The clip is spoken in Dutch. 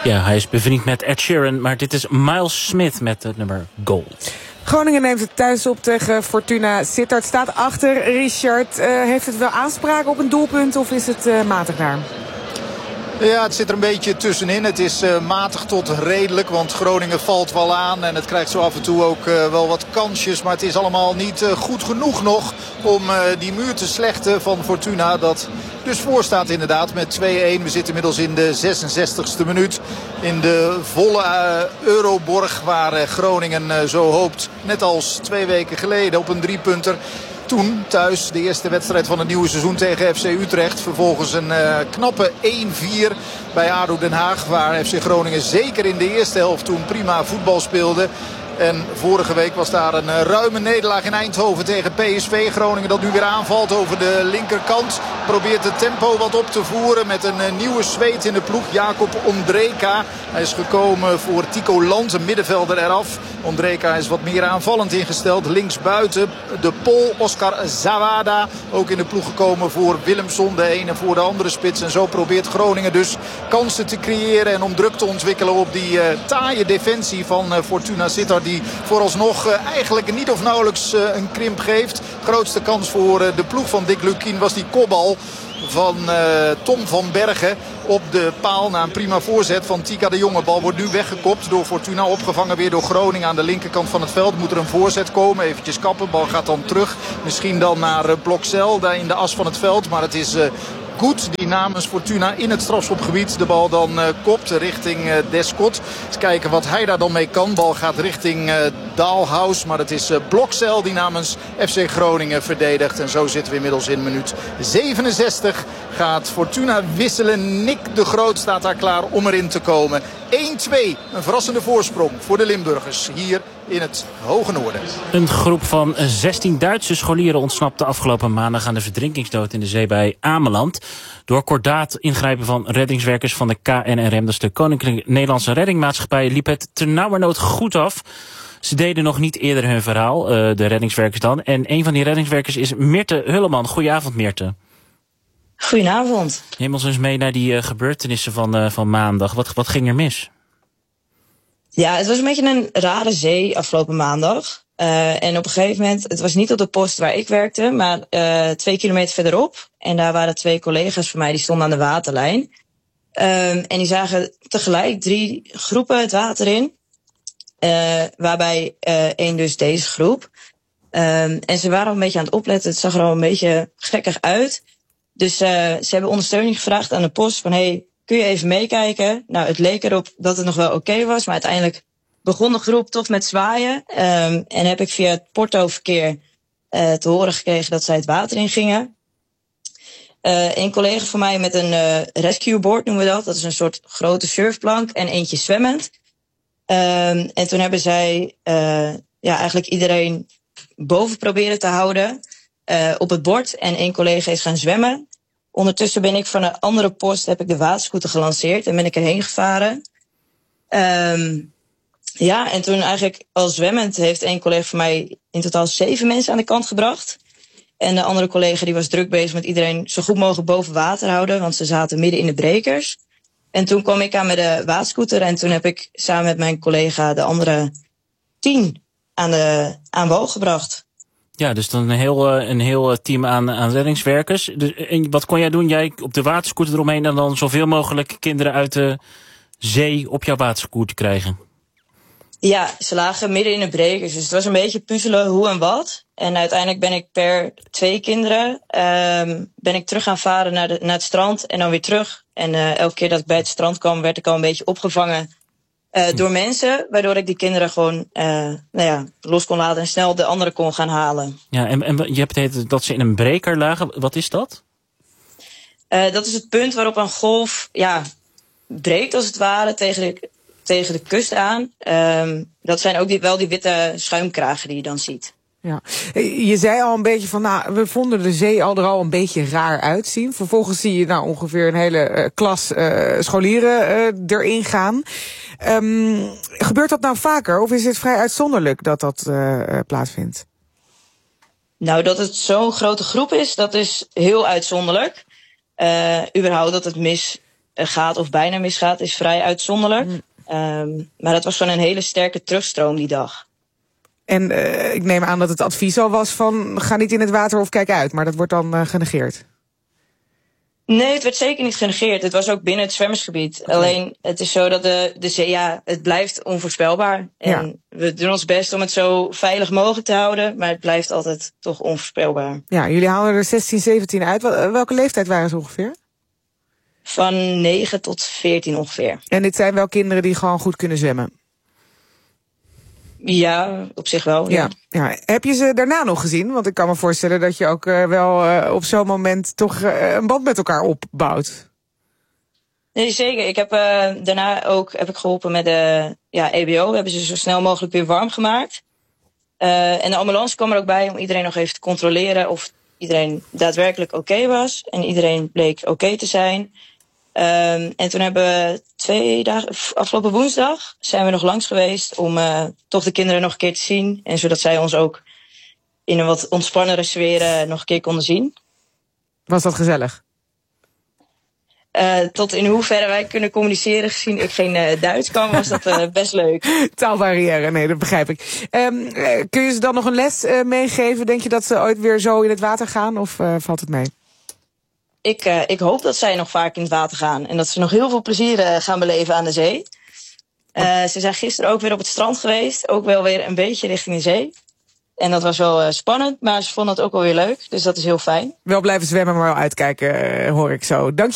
Ja, hij is bevriend met Ed Sheeran, maar dit is Miles Smith met het nummer Gold. Groningen neemt het thuis op tegen Fortuna Sittard. Staat achter. Richard, heeft het wel aanspraak op een doelpunt of is het matig daar? Ja, het zit er een beetje tussenin. Het is matig tot redelijk, want Groningen valt wel aan. En het krijgt zo af en toe ook wel wat kansjes. Maar het is allemaal niet goed genoeg nog om die muur te slechten van Fortuna. Dat dus voorstaat inderdaad met 2-1. We zitten inmiddels in de 66e minuut. In de volle Euroborg waar Groningen zo hoopt. Net als 2 weken geleden op een 3-punter. Toen thuis de eerste wedstrijd van het nieuwe seizoen tegen FC Utrecht. Vervolgens een knappe 1-4 bij ADO Den Haag. Waar FC Groningen zeker in de eerste helft toen prima voetbal speelde. En vorige week was daar een ruime nederlaag in Eindhoven tegen PSV. Groningen dat nu weer aanvalt over de linkerkant. Probeert het tempo wat op te voeren met een nieuwe Zweed in de ploeg. Jakob Ondrejka. Hij is gekomen voor Tico Land, een middenvelder eraf. Ondrejka is wat meer aanvallend ingesteld. Linksbuiten de Pool Oscar Zawada. Ook in de ploeg gekomen voor Willemson, de ene voor de andere spits. En zo probeert Groningen dus kansen te creëren en om druk te ontwikkelen op die taaie defensie van Fortuna Sittard. Die vooralsnog eigenlijk niet of nauwelijks een krimp geeft. Grootste kans voor de ploeg van Dick Lukien was die kopbal van Tom van Bergen op de paal na een prima voorzet van Tika de Jonge. Bal wordt nu weggekopt door Fortuna, opgevangen weer door Groningen aan de linkerkant van het veld. Moet er een voorzet komen, eventjes kappen, bal gaat dan terug. Misschien dan naar Blokcel, daar in de as van het veld, maar het is Goed die namens Fortuna in het strafschopgebied de bal dan kopt richting Descott. Eens kijken wat hij daar dan mee kan. Bal gaat richting Dalhaus. Maar het is Blokcel die namens FC Groningen verdedigt. En zo zitten we inmiddels in minuut 67. Gaat Fortuna wisselen. Nick de Groot staat daar klaar om erin te komen. 1-2. Een verrassende voorsprong voor de Limburgers hier in het hoge noorden. Een groep van 16 Duitse scholieren ontsnapte afgelopen maandag aan de verdrinkingsdood in de zee bij Ameland. Door kordaat ingrijpen van reddingswerkers van de KNRM, dat is de Koninklijke Nederlandse Reddingmaatschappij, liep het ternauwernood goed af. Ze deden nog niet eerder hun verhaal, de reddingswerkers dan. En een van die reddingswerkers is Meerte Hulleman. Goedenavond, Meerte. Goedenavond. Neem ons eens mee naar die gebeurtenissen van maandag. Wat ging er mis? Ja, het was een beetje een rare zee afgelopen maandag. En op een gegeven moment, het was niet op de post waar ik werkte, maar 2 kilometer verderop. En daar waren 2 collega's van mij, die stonden aan de waterlijn. En die zagen tegelijk 3 groepen het water in. Waarbij één dus deze groep. En ze waren al een beetje aan het opletten. Het zag er al een beetje gekkig uit. Dus ze hebben ondersteuning gevraagd aan de post van hey, kun je even meekijken? Nou, het leek erop dat het nog wel oké was, maar uiteindelijk begon de groep toch met zwaaien. En heb ik via het Porto-verkeer te horen gekregen dat zij het water in gingen. Een collega van mij met een rescue board noemen we dat. Dat is een soort grote surfplank en eentje zwemmend. En toen hebben zij eigenlijk iedereen boven proberen te houden op het bord. En 1 collega is gaan zwemmen. Ondertussen ben ik van een andere post, heb ik de waterscooter gelanceerd en ben ik erheen gevaren. En toen eigenlijk al zwemmend heeft 1 collega van mij in totaal 7 mensen aan de kant gebracht. En de andere collega die was druk bezig met iedereen zo goed mogelijk boven water houden, want ze zaten midden in de brekers. En toen kwam ik aan met de waterscooter en toen heb ik samen met mijn collega de andere 10 aan wal gebracht. Ja, dus dan een heel team aan reddingswerkers. Dus, en wat kon jij doen? Jij op de waterscooter eromheen en dan zoveel mogelijk kinderen uit de zee op jouw waterscooter krijgen? Ja, ze lagen midden in de brekers, dus het was een beetje puzzelen hoe en wat. En uiteindelijk ben ik per 2 kinderen ben ik terug gaan varen naar het strand en dan weer terug. En elke keer dat ik bij het strand kwam, werd ik al een beetje opgevangen door mensen, waardoor ik die kinderen gewoon los kon laten en snel de anderen kon gaan halen. Ja, en je hebt het dat ze in een breker lagen. Wat is dat? Dat is het punt waarop een golf breekt als het ware tegen de kust aan. Dat zijn ook wel die witte schuimkragen die je dan ziet. Ja. Je zei al een beetje van, we vonden de zee er al een beetje raar uitzien. Vervolgens zie je ongeveer een hele klas scholieren erin gaan. Gebeurt dat nou vaker of is het vrij uitzonderlijk dat plaatsvindt? Nou, dat het zo'n grote groep is, dat is heel uitzonderlijk. Überhaupt dat het gaat of bijna misgaat, is vrij uitzonderlijk. Maar dat was gewoon een hele sterke terugstroom die dag. En ik neem aan dat het advies al was van ga niet in het water of kijk uit. Maar dat wordt dan genegeerd. Nee, het werd zeker niet genegeerd. Het was ook binnen het zwemmersgebied. Okay. Alleen, het is zo dat de zee, het blijft onvoorspelbaar. En we doen ons best om het zo veilig mogelijk te houden. Maar het blijft altijd toch onvoorspelbaar. Ja, jullie halen er 16, 17 uit. Welke leeftijd waren ze ongeveer? Van 9 tot 14 ongeveer. En dit zijn wel kinderen die gewoon goed kunnen zwemmen? Ja, op zich wel. Ja. Heb je ze daarna nog gezien? Want ik kan me voorstellen dat je ook wel op zo'n moment toch een band met elkaar opbouwt. Nee, zeker. Ik heb daarna ook geholpen met de EBO. We hebben ze zo snel mogelijk weer warm gemaakt. En de ambulance kwam er ook bij om iedereen nog even te controleren of iedereen daadwerkelijk oké was. En iedereen bleek oké te zijn. En toen hebben we 2 dagen, afgelopen woensdag, zijn we nog langs geweest om toch de kinderen nog een keer te zien. En zodat zij ons ook in een wat ontspannere sfeer nog een keer konden zien. Was dat gezellig? Tot in hoeverre wij kunnen communiceren, gezien ik geen Duits kan, was dat best leuk. Taalbarrière, nee, dat begrijp ik. Kun je ze dan nog een les meegeven? Denk je dat ze ooit weer zo in het water gaan of valt het mee? Ik hoop dat zij nog vaak in het water gaan. En dat ze nog heel veel plezier gaan beleven aan de zee. Ze zijn gisteren ook weer op het strand geweest. Ook wel weer een beetje richting de zee. En dat was wel spannend, maar ze vonden het ook wel weer leuk. Dus dat is heel fijn. Wel blijven zwemmen, maar wel uitkijken, hoor ik zo. Dank